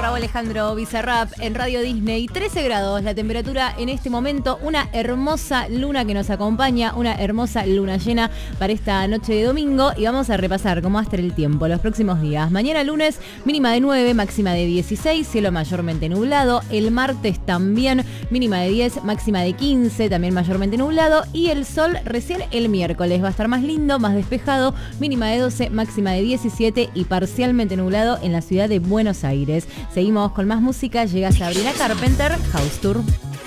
Raúl Alejandro Bizarrap en Radio Disney. 13 grados la temperatura en este momento. Una hermosa luna que nos acompaña. Una hermosa luna llena para esta noche de domingo. Y vamos a repasar cómo va a estar el tiempo los próximos días. Mañana lunes, mínima de 9, máxima de 16. Cielo mayormente nublado. El martes también, mínima de 10, máxima de 15. También mayormente nublado. Y el sol recién el miércoles. Va a estar más lindo, más despejado. Mínima de 12, máxima de 17 y parcialmente nublado en la ciudad de Buenos Aires. Seguimos con más música. Llega Sabrina Carpenter, House Tour.